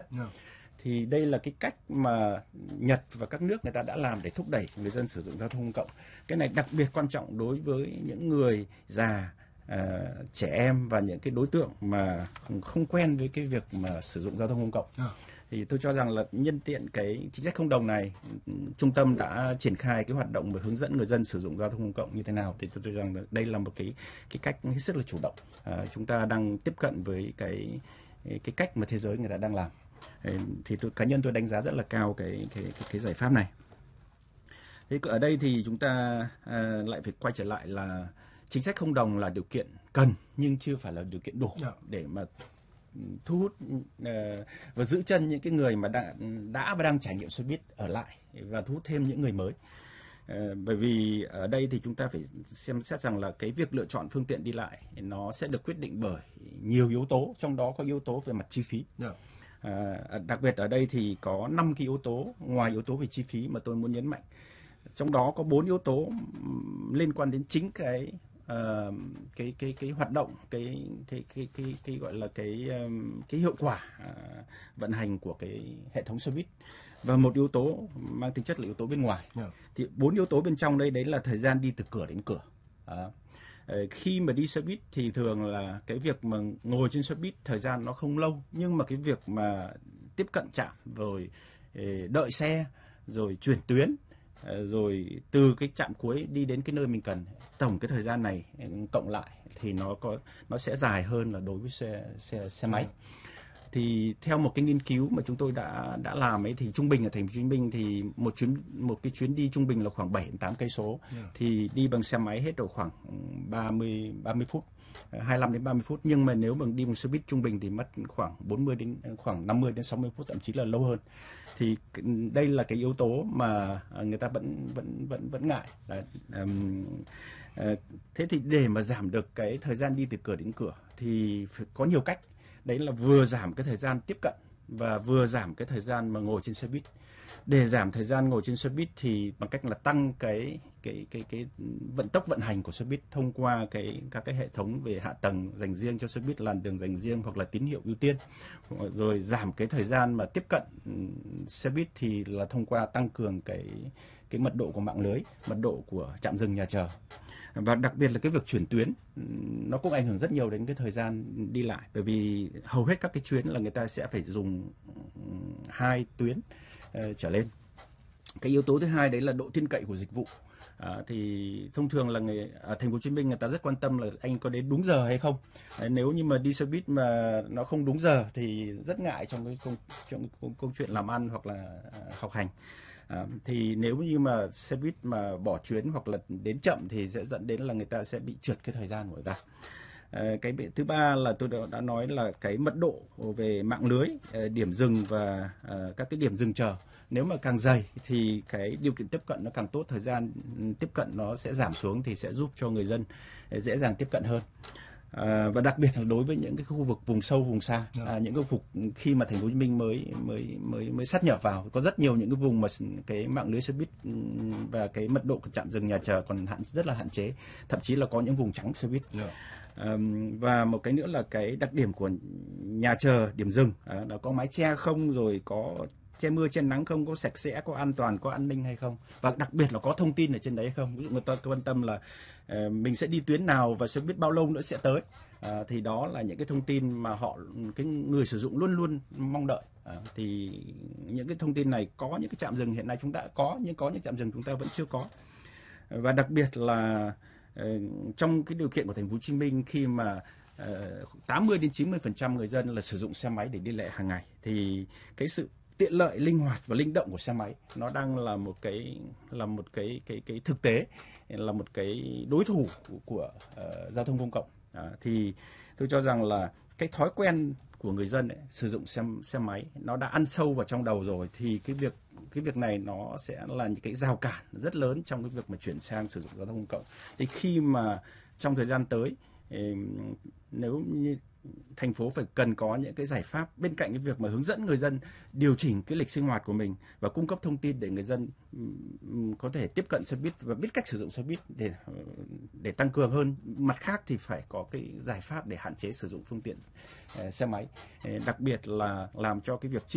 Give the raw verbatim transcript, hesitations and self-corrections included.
Yeah. Thì đây là cái cách mà Nhật và các nước người ta đã làm để thúc đẩy người dân sử dụng giao thông công cộng. Cái này đặc biệt quan trọng đối với những người già, uh, trẻ em và những cái đối tượng mà không quen với cái việc mà sử dụng giao thông công cộng. Yeah. Thì tôi cho rằng là nhân tiện cái chính sách không đồng này, trung tâm đã triển khai cái hoạt động và hướng dẫn người dân sử dụng giao thông công cộng như thế nào. Thì tôi cho rằng là đây là một cái cái cách hết sức là chủ động. À, chúng ta đang tiếp cận với cái cái cách mà thế giới người ta đang làm. Thì tôi, cá nhân tôi đánh giá rất là cao cái cái cái, cái giải pháp này. Thế ở đây thì chúng ta à, lại phải quay trở lại là chính sách không đồng là điều kiện cần nhưng chưa phải là điều kiện đủ để mà thu hút uh, và giữ chân những cái người mà đã, đã và đang trải nghiệm xe buýt ở lại và thu hút thêm những người mới. Uh, bởi vì ở đây thì chúng ta phải xem xét rằng là cái việc lựa chọn phương tiện đi lại nó sẽ được quyết định bởi nhiều yếu tố, trong đó có yếu tố về mặt chi phí. Yeah. Uh, đặc biệt ở đây thì có năm cái yếu tố ngoài yếu tố về chi phí mà tôi muốn nhấn mạnh. Trong đó có bốn yếu tố liên quan đến chính cái Uh, cái cái cái hoạt động cái cái cái cái cái gọi là cái um, cái hiệu quả uh, vận hành của cái hệ thống xe buýt, và một yếu tố mang tính chất là yếu tố bên ngoài. Yeah. Thì bốn yếu tố bên trong đây đấy là thời gian đi từ cửa đến cửa. Uh, uh, khi mà đi xe buýt thì thường là cái việc mà ngồi trên xe buýt thời gian nó không lâu, nhưng mà cái việc mà tiếp cận trạm rồi uh, đợi xe rồi chuyển tuyến rồi từ cái trạm cuối đi đến cái nơi mình cần, tổng cái thời gian này cộng lại thì nó có nó sẽ dài hơn là đối với xe xe xe máy. Thì theo một cái nghiên cứu mà chúng tôi đã đã làm ấy thì trung bình ở thành phố Hồ Chí Minh thì một chuyến một cái chuyến đi trung bình là khoảng bảy đến tám cây số, yeah. thì đi bằng xe máy hết độ khoảng ba mươi phút, hai mươi lăm đến ba mươi phút, nhưng mà nếu mà đi bằng xe buýt trung bình thì mất khoảng bốn mươi đến khoảng năm mươi đến sáu mươi phút, thậm chí là lâu hơn. Thì đây là cái yếu tố mà người ta vẫn vẫn vẫn vẫn ngại. Đấy. Um, uh, thế thì để mà giảm được cái thời gian đi từ cửa đến cửa thì phải có nhiều cách. Đấy là vừa giảm cái thời gian tiếp cận và vừa giảm cái thời gian mà ngồi trên xe buýt. Để giảm thời gian ngồi trên xe buýt thì bằng cách là tăng cái cái cái cái vận tốc vận hành của xe buýt thông qua cái các cái hệ thống về hạ tầng dành riêng cho xe buýt, làn đường dành riêng hoặc là tín hiệu ưu tiên. Rồi giảm cái thời gian mà tiếp cận xe buýt thì là thông qua tăng cường cái cái mật độ của mạng lưới, mật độ của trạm dừng nhà chờ. Và đặc biệt là cái việc chuyển tuyến nó cũng ảnh hưởng rất nhiều đến cái thời gian đi lại, bởi vì hầu hết các cái chuyến là người ta sẽ phải dùng hai tuyến uh, trở lên. Cái yếu tố thứ hai đấy là độ tin cậy của dịch vụ. À, thì thông thường là người ở thành phố Hồ Chí Minh người ta rất quan tâm là anh có đến đúng giờ hay không. Đấy, nếu như mà đi xe buýt mà nó không đúng giờ thì rất ngại trong cái công, trong công, công chuyện làm ăn hoặc là uh, học hành. À, thì nếu như mà xe buýt mà bỏ chuyến hoặc là đến chậm thì sẽ dẫn đến là người ta sẽ bị trượt cái thời gian của người ta. À, cái thứ ba là tôi đã, đã nói là cái mật độ về mạng lưới, điểm dừng và à, các cái điểm dừng chờ. Nếu mà càng dày thì cái điều kiện tiếp cận nó càng tốt, thời gian tiếp cận nó sẽ giảm xuống thì sẽ giúp cho người dân dễ dàng tiếp cận hơn. À, và đặc biệt là đối với những cái khu vực vùng sâu vùng xa, à, những cái vùng khi mà thành phố Hồ Chí Minh mới mới mới mới sát nhập vào, có rất nhiều những cái vùng mà cái mạng lưới xe buýt và cái mật độ của trạm dừng nhà chờ còn hạn rất là hạn chế, thậm chí là có những vùng trắng xe buýt. Yeah. À, và một cái nữa là cái đặc điểm của nhà chờ, điểm dừng, à, nó có mái che không, rồi có che mưa che nắng không, có sạch sẽ, có an toàn, có an ninh hay không, và đặc biệt là có thông tin ở trên đấy hay không. Ví dụ người ta quan tâm là uh, mình sẽ đi tuyến nào và sẽ biết bao lâu nữa sẽ tới, uh, thì đó là những cái thông tin mà họ cái người sử dụng luôn luôn mong đợi. Uh, thì những cái thông tin này có những cái trạm dừng hiện nay chúng ta đã có, nhưng có những trạm dừng chúng ta vẫn chưa có. Uh, và đặc biệt là uh, trong cái điều kiện của thành phố Hồ Chí Minh khi mà uh, tám mươi đến chín mươi phần trăm người dân là sử dụng xe máy để đi lại hàng ngày, thì cái sự tiện lợi, linh hoạt và linh động của xe máy nó đang là một cái là một cái cái cái thực tế, là một cái đối thủ của, của uh, giao thông công cộng. À, thì tôi cho rằng là cái thói quen của người dân ấy, sử dụng xe xe máy nó đã ăn sâu vào trong đầu rồi, thì cái việc cái việc này nó sẽ là những cái rào cản rất lớn trong cái việc mà chuyển sang sử dụng giao thông công cộng. Thì khi mà trong thời gian tới, nếu như thành phố phải cần có những cái giải pháp bên cạnh cái việc mà hướng dẫn người dân điều chỉnh cái lịch sinh hoạt của mình và cung cấp thông tin để người dân có thể tiếp cận xe buýt và biết cách sử dụng xe buýt để để tăng cường hơn. Mặt khác thì phải có cái giải pháp để hạn chế sử dụng phương tiện uh, xe máy, đặc biệt là làm cho cái việc